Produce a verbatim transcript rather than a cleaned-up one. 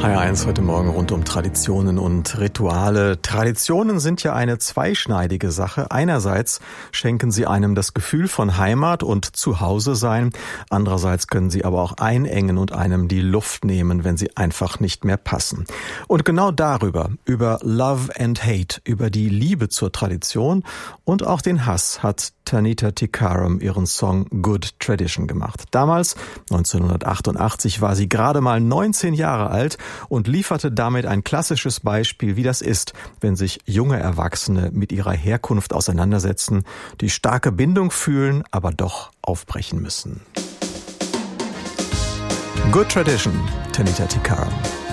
H R eins heute Morgen rund um Traditionen und Rituale. Traditionen sind ja eine zweischneidige Sache. Einerseits schenken sie einem das Gefühl von Heimat und Zuhause sein. Andererseits können sie aber auch einengen und einem die Luft nehmen, wenn sie einfach nicht mehr passen. Und genau darüber, über Love and Hate, über die Liebe zur Tradition und auch den Hass, hat Tanita Tikaram ihren Song Good Tradition gemacht. Damals, neunzehnhundertachtundachtzig, war sie gerade mal neunzehn Jahre alt und lieferte damit ein klassisches Beispiel, wie das ist, wenn sich junge Erwachsene mit ihrer Herkunft auseinandersetzen, die starke Bindung fühlen, aber doch aufbrechen müssen. Good Tradition, Tanita Tikaram.